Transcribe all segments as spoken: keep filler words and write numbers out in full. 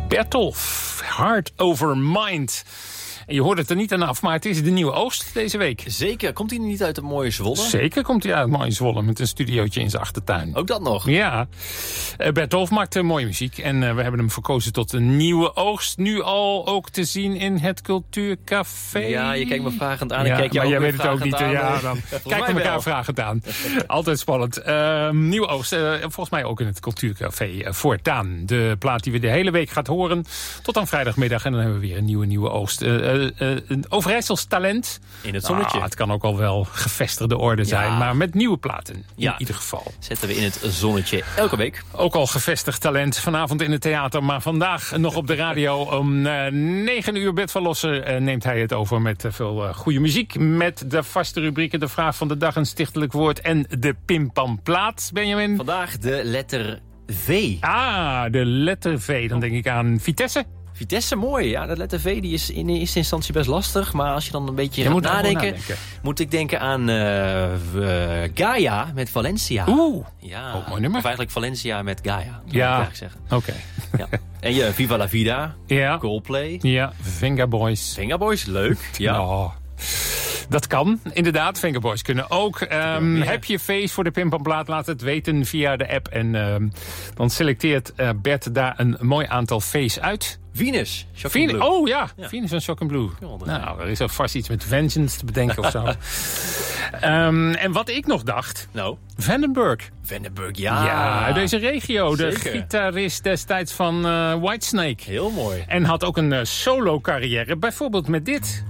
Bertolf, Heart Over Mind. En je hoort het er niet aan af, maar het is de nieuwe oogst deze week. Zeker. Komt hij niet uit het mooie Zwolle? Zeker komt hij uit het mooie Zwolle met een studiootje in zijn achtertuin. Ook dat nog? Ja. Uh, Bertolf maakt uh, mooie muziek en uh, we hebben hem verkozen tot een nieuwe oogst. Nu al ook te zien in het Cultuurcafé. Ja, je kijkt me vragend aan. Ja, ik kijk jou maar ook jij weet het ook niet. aan. Ja, dan kijken we elkaar wel. vragend aan. Altijd spannend. Uh, nieuwe oogst. Uh, volgens mij ook in het Cultuurcafé uh, voortaan. De plaat die we de hele week gaat horen. Tot aan vrijdagmiddag. En dan hebben we weer een nieuwe, nieuwe oogst. Uh, uh, uh, een Overijssels talent. In het zonnetje. Ah, het kan ook al wel gevestigde orde zijn. Ja. Maar met nieuwe platen. In Ja. ieder geval. Zetten we in het zonnetje elke week. Ook al gevestigd talent. Vanavond in het theater. Maar vandaag nog op de radio. Om uh, negen uur Bert van Lossen uh, neemt hij het over met uh, veel uh, goede muziek. Met de vaste rubrieken. De vraag van de dag. Een stichtelijk woord. En de pimpamplaat. Benjamin. Vandaag de letter V. Ah, de letter V. Dan denk ik aan Vitesse. Vitesse, mooi. Ja, de letter V die is in eerste instantie best lastig. Maar als je dan een beetje Je gaat moet nadenken, nadenken, moet ik denken aan uh, uh, Gaia met Valencia. Oeh, ja. ook mooi nummer. Of eigenlijk Valencia met Gaia. Ja, zeggen. oké. Okay. Ja. En je Viva la Vida, Ja. Coldplay. Ja, Venga Boys. Venga Boys, leuk. Ja. Oh. Dat kan, inderdaad. Venga Boys kunnen ook. Um, ja. Heb je feest voor de Pimpamplaat? Laat het weten via de app. En um, dan selecteert uh, Bert daar een mooi aantal feest uit. Venus. Venus. Oh ja, ja. Venus en Shock and Blue. Ja, nou, er is er vast iets met Vengeance te bedenken of zo. um, en wat ik nog dacht... Nou? Vandenberg. Vandenberg, ja. Ja, uit deze regio. De Zeker. gitarist destijds van uh, Whitesnake. Heel mooi. En had ook een uh, solo carrière. Bijvoorbeeld met dit...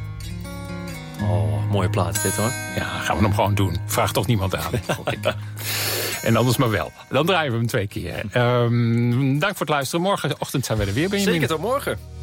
Oh, mooie plaat dit hoor. Ja, gaan we hem gewoon doen. Vraagt toch niemand aan. En anders maar wel. Dan draaien we hem twee keer. Um, dank voor het luisteren. Morgenochtend zijn we er weer, Benjamin. Zeker, tot morgen.